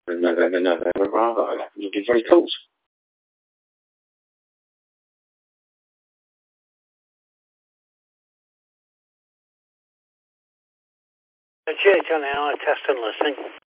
November, Bravo. You'd be very cool. Cheers, Johnny. I test and listening.